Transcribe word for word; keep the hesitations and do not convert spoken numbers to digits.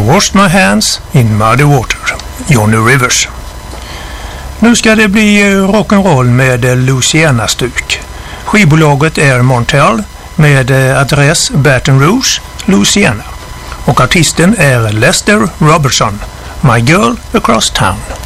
washed my hands in muddy water, Johnny Rivers. Nu ska det bli rock'n'roll med Louisiana-stuk. Skivbolaget är Montreal med adress Baton Rouge, Louisiana. Och artisten är Lester Robertson, My Girl Across Town.